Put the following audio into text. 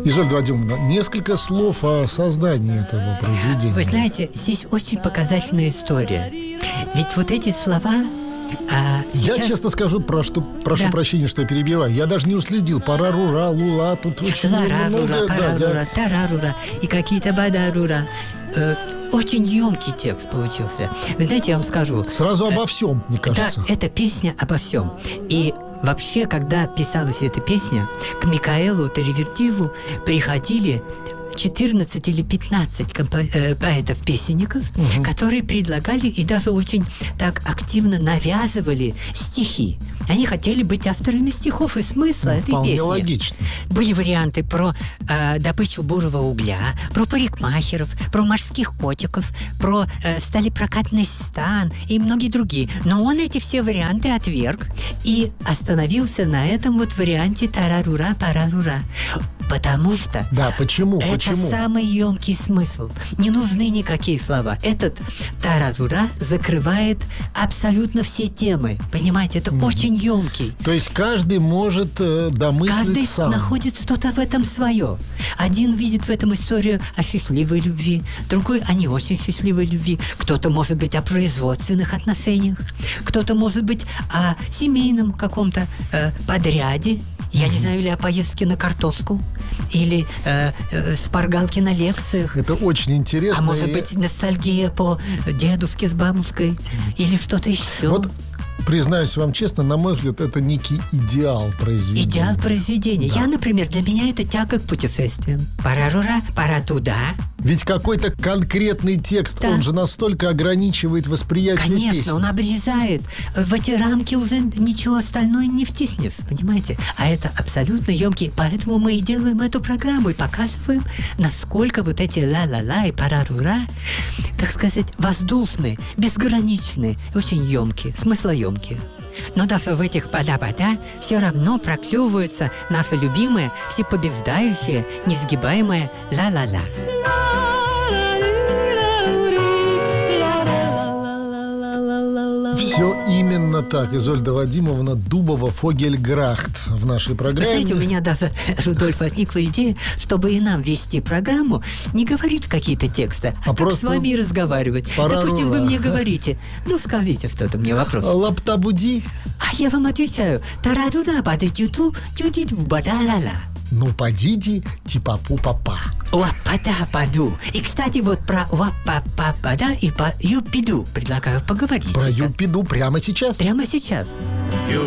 Изольда Вадимовна, несколько слов о создании этого произведения. Вы знаете, здесь очень показательная история. Ведь вот эти слова сейчас... Я честно скажу, прошу прощения, что я перебиваю. Я даже не уследил. Парарура, лула, тут очень Ларарура, много. парарура, тарарура и какие-то бадарура. Очень емкий текст получился. Вы знаете, я вам скажу. Сразу обо всем, мне кажется. Да, это песня обо всем. И вообще, когда писалась эта песня, к Микаэлу Таривердиеву приходили 14 или 15 поэтов-песенников, которые предлагали и даже очень так активно навязывали стихи. Они хотели быть авторами стихов и смысла этой вполне песни. Логично. Были варианты про добычу бурого угля, про парикмахеров, про морских котиков, про сталепрокатный стан и многие другие. Но он эти все варианты отверг и остановился на этом вот варианте тарарура-парарура. Потому что почему? Это самый емкий смысл. Не нужны никакие слова. Этот тарарура закрывает абсолютно все темы. Понимаете, это очень емкий. То есть каждый может домыслить Каждый сам. находит что-то в этом свое. Один видит в этом историю о счастливой любви, другой о не очень счастливой любви. Кто-то может быть о производственных отношениях, кто-то может быть о семейном каком-то подряде. Я не знаю, или о поездке на картошку, или шпаргалки на лекциях. Это очень интересно. А может быть, ностальгия по дедушке с бабушкой, или что-то еще. Вот, признаюсь вам честно, на мой взгляд, это некий идеал произведения. Идеал произведения. Да. Я, например, для меня это тяга к путешествиям. Пора-рура, пора туда. Ведь какой-то конкретный текст, он же настолько ограничивает восприятие Конечно, песни. он обрезает. В эти рамки уже ничего остальное не втиснется, понимаете? А это абсолютно емкий. Поэтому мы и делаем эту программу и показываем, насколько вот эти ла-ла-ла и пара-рура, так сказать, воздушные, безграничные, очень емкие, смыслоемкие. Но даже в этих бада-бада все равно проклевываются наши любимые, всепобеждающие, несгибаемые ла-ла-ла. Все именно так. Изольда Вадимовна Дубова, Фогельграхт в нашей программе. Вы знаете, у меня даже, Рудольф, возникла идея, чтобы и нам вести программу, не говорить какие-то тексты, а так с вами и разговаривать. Допустим, вы мне говорите, скажите что-то мне вопрос. Лаптабуди. А я вам отвечаю, тарадуда бада-тюту, тютит в бада-ла-ла. Ну, подиди, типа-пу-папа. Уаппада-паду. И, кстати, вот про уаппа-папада и по юпиду предлагаю поговорить Про сейчас. юпиду прямо сейчас. Прямо сейчас.